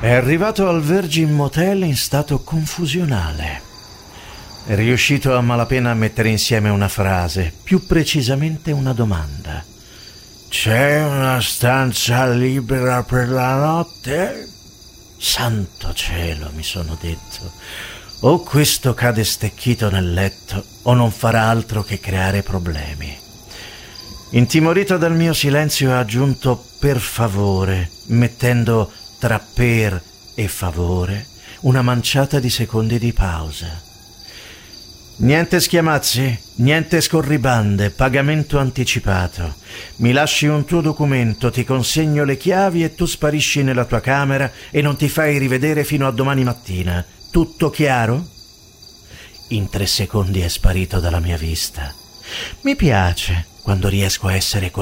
È arrivato al Virgin Motel in stato confusionale. È riuscito a malapena a mettere insieme una frase, più precisamente una domanda. C'è una stanza libera per la notte? Santo cielo, mi sono detto. O questo cade stecchito nel letto o non farà altro che creare problemi. Intimorito dal mio silenzio ha aggiunto per favore, mettendo tra per e favore una manciata di secondi di pausa. Niente schiamazzi, niente scorribande, pagamento anticipato. Mi lasci un tuo documento, ti consegno le chiavi e tu sparisci nella tua camera e non ti fai rivedere fino a domani mattina. Tutto chiaro? In 3 secondi è sparito dalla mia vista. Mi piace quando riesco a essere così